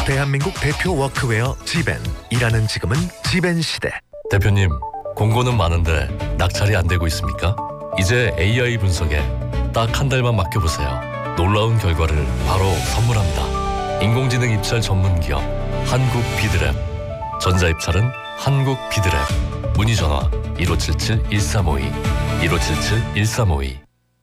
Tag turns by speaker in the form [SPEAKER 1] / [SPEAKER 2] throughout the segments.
[SPEAKER 1] 대한민국 대표 워크웨어 지벤. 일하는 지금은 지벤 시대.
[SPEAKER 2] 대표님, 공고는 많은데 낙찰이 안 되고 있습니까? 이제 AI 분석에 딱 한 달만 맡겨보세요. 놀라운 결과를 바로 선물합니다. 인공지능 입찰 전문 기업 한국비드랩. 전자입찰은 한국비드랩. 문의 전화 1577-1352 1577-1352.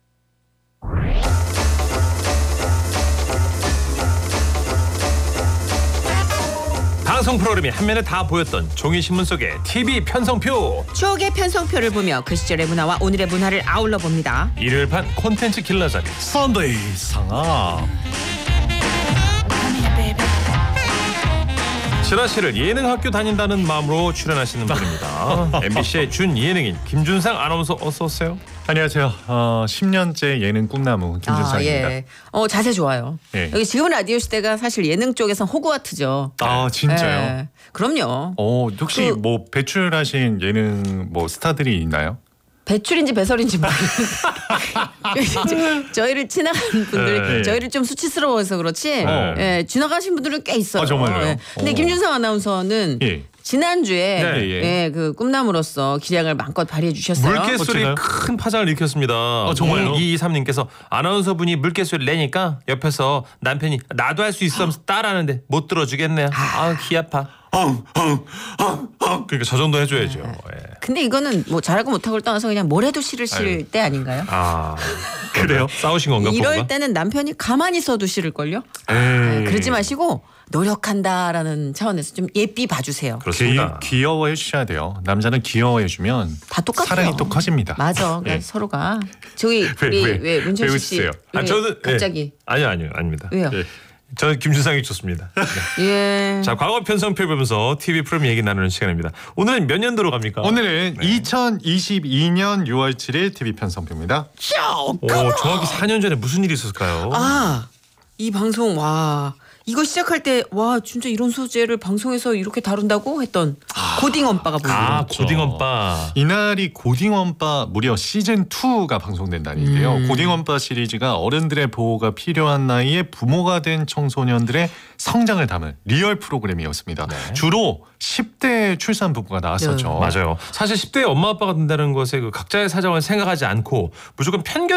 [SPEAKER 3] 방송 프로그램이 한면에 다 보였던 종이신문 속의 TV 편성표.
[SPEAKER 4] 추억의 편성표를 보며 그 시절의 문화와 오늘의 문화를 아울러 봅니다.
[SPEAKER 3] 일요일 반 콘텐츠 길라잡이 썬데이 상업. 신하 씨를 예능학교 다닌다는 마음으로 출연하시는 분입니다. MBC의 준예능인 김준상 아나운서 어서 오세요.
[SPEAKER 5] 안녕하세요. 10년째 예능 꿈나무 김준상입니다.
[SPEAKER 4] 예. 자세 좋아요.
[SPEAKER 5] 예.
[SPEAKER 4] 여기 지금은 라디오 시대가 사실 예능 쪽에선 호그와트죠.
[SPEAKER 5] 아 진짜요?
[SPEAKER 4] 예. 그럼요.
[SPEAKER 5] 혹시 뭐 배출하신 예능 뭐 스타들이 있나요?
[SPEAKER 4] 배출인지 배설인지 모르겠는데 저희를 지나가는 분들이
[SPEAKER 5] 네.
[SPEAKER 4] 저희를 좀 수치스러워서 그렇지 지나가신 분들은 꽤 있어요.
[SPEAKER 5] 정말요?
[SPEAKER 4] 근데 김준상 아나운서는
[SPEAKER 5] 예.
[SPEAKER 4] 지난주에
[SPEAKER 5] 네,
[SPEAKER 4] 그 꿈나무로서 기량을 마음껏 발휘해 주셨어요.
[SPEAKER 3] 물개소리
[SPEAKER 5] 제가요?
[SPEAKER 3] 큰 파장을 일으켰습니다.
[SPEAKER 5] 정말요?
[SPEAKER 3] 0223님께서 아나운서분이 물개소리 내니까 옆에서 남편이 나도 할 수 있어 하면서 따라하는데 못 들어주겠네요. 귀 아파. 그러니까 저 정도 해줘야죠. 예.
[SPEAKER 4] 근데 이거는 뭐 잘하고 못하고를 떠나서 그냥 뭘 해도 싫으실 때 아닌가요?
[SPEAKER 3] 그래요? 싸우신 건가?
[SPEAKER 4] 이럴
[SPEAKER 3] 부부가?
[SPEAKER 4] 때는 남편이 가만히 있어도 싫을걸요?
[SPEAKER 5] 에이.
[SPEAKER 4] 그러지 마시고 노력한다라는 차원에서 좀 예삐 봐주세요.
[SPEAKER 3] 그렇습니다.
[SPEAKER 5] 귀여워해 주셔야 돼요. 남자는 귀여워해 주면
[SPEAKER 4] 다 똑같아요.
[SPEAKER 5] 사랑이 또 커집니다.
[SPEAKER 4] 맞아. 그러니까
[SPEAKER 5] 예.
[SPEAKER 4] 서로가 저기 왜 문천식 씨
[SPEAKER 5] 웃으세요?
[SPEAKER 4] 왜
[SPEAKER 3] 저는
[SPEAKER 4] 갑자기
[SPEAKER 3] 아니요 아닙니다.
[SPEAKER 4] 왜요?
[SPEAKER 5] 예.
[SPEAKER 3] 저는 김준상이 좋습니다. 네.
[SPEAKER 4] 예.
[SPEAKER 3] 자, 과거 편성표 보면서 TV 프로그램 얘기 나누는 시간입니다. 오늘은 몇 년도로 갑니까?
[SPEAKER 5] 오늘은 2022년 6월 7일 TV 편성표입니다.
[SPEAKER 3] 정확히 4년 전에 무슨 일이 있었을까요?
[SPEAKER 4] 이 방송 와 이거 시작할 때 와 진짜 이런 소재를 방송에서 이렇게 다룬다고 했던 고딩엄빠가 보여요.
[SPEAKER 3] 고딩엄빠.
[SPEAKER 5] 이날이 고딩엄빠 무려 시즌2가 방송된다는 일이에요. 고딩엄빠 시리즈가 어른들의 보호가 필요한 나이에 부모가 된 청소년들의 성장을 담은 리얼 프로그램이었습니다. 주로 10대 출산 부부가 나왔었죠.
[SPEAKER 3] 맞아요. 사실 10대 엄마 아빠가 된다는 것에 그 각자의 사정을 생각하지 않고 무조건 편견